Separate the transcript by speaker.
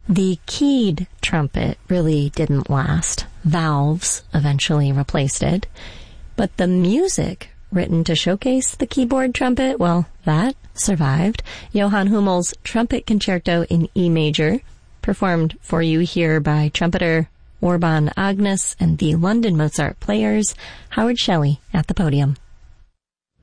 Speaker 1: The keyed trumpet really didn't last. Valves eventually replaced it. But the music written to showcase the keyboard trumpet, well, that survived. Johann Hummel's Trumpet Concerto in E major, performed for you here by trumpeter Orban Agnes and the London Mozart Players, Howard Shelley at the podium.